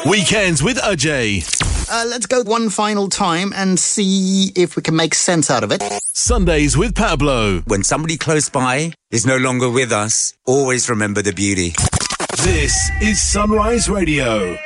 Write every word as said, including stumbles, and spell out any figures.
Weekends with Ajay. Uh, let's go one final time and see if we can make sense out of it. Sundays with Pablo. When somebody close by is no longer with us, always remember the beauty. This is Sunrise Radio.